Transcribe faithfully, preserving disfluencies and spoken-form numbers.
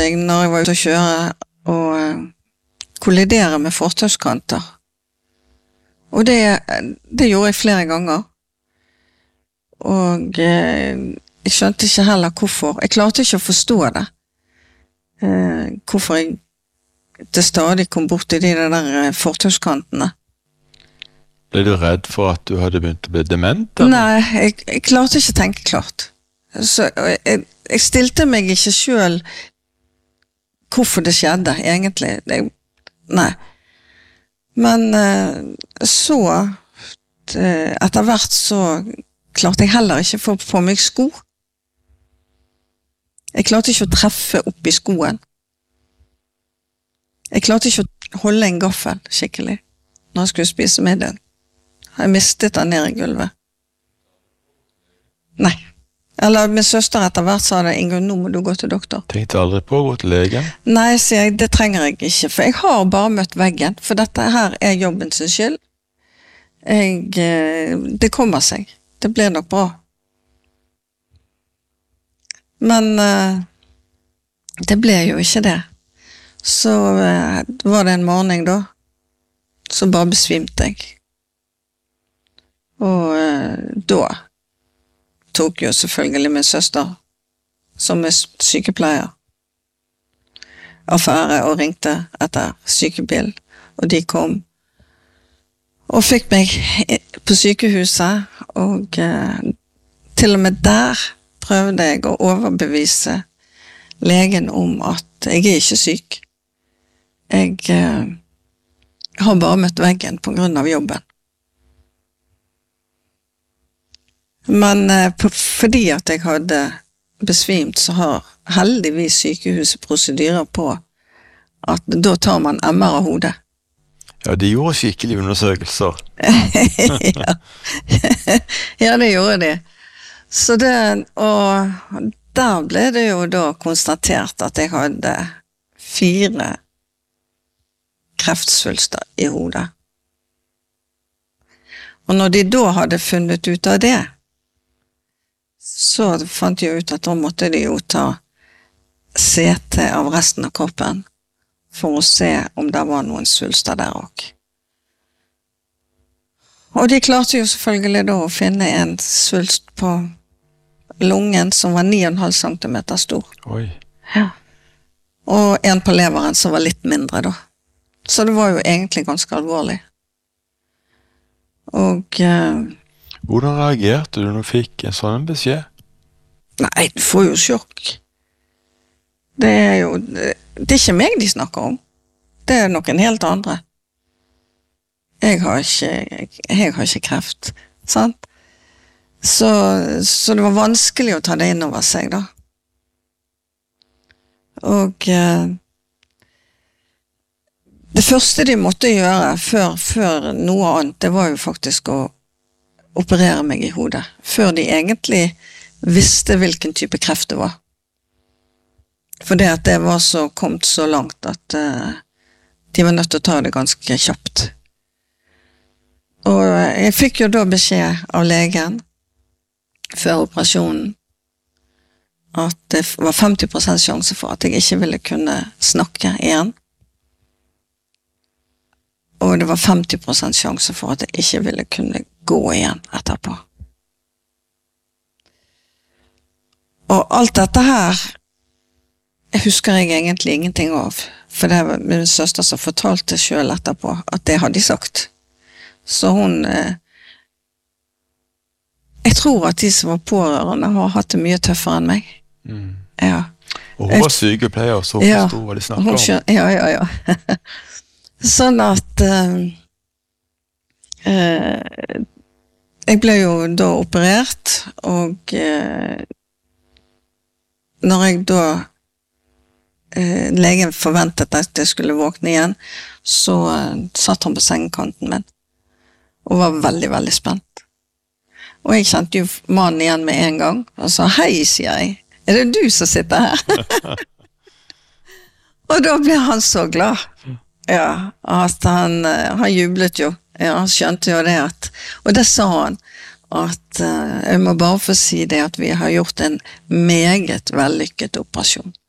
jeg når jeg var ute å kjøre og kollidere med fortauskanter. Og det, det gjorde jeg flere ganger. Og eh, jeg skjønte ikke heller hvorfor. Jeg klarte ikke å forstå det. Eh, hvorfor jeg det stadig kom bort i de der fortauskantene. Ble du redd for at du hadde begynt å bli dement? Eller? Nei, jeg, jeg klarte ikke å tenke klart. Så jeg, jeg stilte meg ikke selv hvorfor det skjedde, egentlig. Jeg, nei. Men så, etter hvert så klarte jeg heller ikke å få på meg sko. Jeg klarte ikke å treffe opp i skoen. Jeg klarte ikke å holde en gaffel skikkelig når jeg skulle spise middag. Jeg mistet den ned i gulvet. Nei. Eller min søster etter hvert sa det, Inge, nå må du gå til doktor. Tenkte aldri på å gå til legen? Nei, sier jeg, det trenger jeg ikke, for jeg har bare møtt veggen, for dette her er jobben sin skyld. Jeg, det kommer seg. Det blir nok bra. Men det ble jo ikke det. Så var det en morgen da, så bare besvimte jeg. Og da tok jo selvfølgelig min søster, som er sykepleier, affære og ringte etter sykebil, og de kom og fikk meg på sykehuset, og eh, til og med der prøvde jeg å overbevise legen om at jeg er ikke syk. Jeg eh, har bare møtt veggen på grunn av jobben. Men eh, på, fordi at jeg hadde besvimt, så har heldigvis sykehuset prosedyrer på at da tar man M R av hodet. Ja, de gjorde skikkelig undersøkelser. ja. ja, det gjorde de. Så det, og der ble det jo da konstatert at jeg hadde fire kreftsvulster i hodet. Og når de da hadde funnet ut av det, så fant jeg ut at da måtte de jo ta C T av resten av kroppen for å se om det var noen svulster der også. Og de klarte jo selvfølgelig da å finne en svulst på lungen som var ni komma fem centimeter stor. Oi. Ja. Og en på leveren som var litt mindre da. Så det var jo egentlig ganske alvorlig. Og eh, hvordan reagerte du når du fikk en sånn beskjed? Nei, du får jo sjokk. Det er jo, det er ikke meg de snakker om. Det er noen helt andre. Jeg har ikke, jeg har ikke kreft, sant? Så, så det var vanskelig å ta det inn over seg da. Og eh, det første de måtte gjøre før, før noe annet, det var jo faktisk å operere meg i hodet, før de egentlig visste hvilken type kreft det var. For det at det var så kommet så langt at uh, de var nødt til å ta det ganske kjapt. Og jeg fikk jo da beskjed av legen før operasjonen at det var femti prosent sjanse for at jeg ikke ville kunne snakke igjen. Og det var femti prosent sjanse for at jeg ikke ville kunne gå igjen etterpå. Og alt dette her jeg husker jeg egentlig ingenting av, for det var min søster som fortalte selv etterpå at det hadde de sagt. Så hun eh, jeg tror at de som var pårørende har hatt det mye tøffere enn meg. Mm. Ja. Og hun var sykepleier, så hun ja, forstod hva de snakket om. Skjøn, ja, ja, ja. Sånn at eh, eh, jeg ble jo da operert, og eh, når jeg da eh, legen forventet at jeg skulle våkne igjen, så eh, satt han på sengekanten min, og var veldig, veldig spent. Og jeg kjente jo mannen igjen med en gang, og sa, hei, sier jeg, er det du som sitter her? Og da ble han så glad. Ja, at han, han jublet jo. Ja, han skjønte jo det at, og det sa han, at uh, jeg må bare få si det at vi har gjort en meget vellykket operasjon.